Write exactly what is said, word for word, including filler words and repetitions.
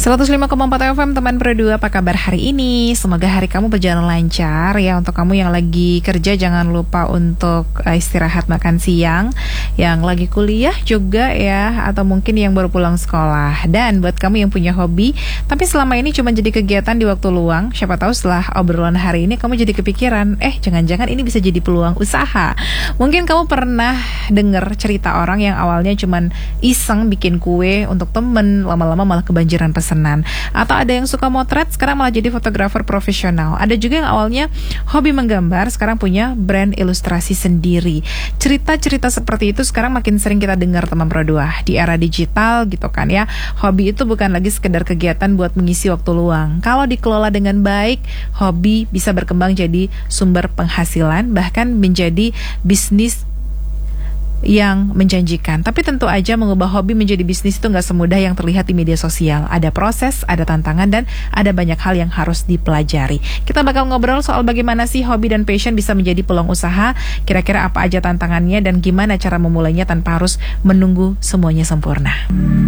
seratus lima koma empat F M teman Pro dua, apa kabar hari ini? Semoga hari kamu berjalan lancar ya. Untuk kamu yang lagi kerja jangan lupa untuk uh, istirahat makan siang. Yang lagi kuliah juga ya, atau mungkin yang baru pulang sekolah. Dan buat kamu yang punya hobi tapi selama ini cuma jadi kegiatan di waktu luang, siapa tahu setelah obrolan hari ini kamu jadi kepikiran, eh jangan-jangan ini bisa jadi peluang usaha. Mungkin kamu pernah dengar cerita orang yang awalnya cuman iseng bikin kue untuk temen, lama-lama malah kebanjiran pesanan. Atau ada yang suka motret, sekarang malah jadi fotografer profesional. Ada juga yang awalnya hobi menggambar, sekarang punya brand ilustrasi sendiri. Cerita-cerita seperti itu sekarang makin sering kita dengar teman Pro dua. Di era digital gitu kan ya, hobi itu bukan lagi sekedar kegiatan buat mengisi waktu luang. Kalau dikelola dengan baik, hobi bisa berkembang jadi sumber penghasilan, bahkan menjadi bisnis yang menjanjikan. Tapi tentu aja mengubah hobi menjadi bisnis itu gak semudah yang terlihat di media sosial. Ada proses, ada tantangan, dan ada banyak hal yang harus dipelajari. Kita bakal ngobrol soal bagaimana sih hobi dan passion bisa menjadi peluang usaha, kira-kira apa aja tantangannya, dan gimana cara memulainya tanpa harus menunggu semuanya sempurna.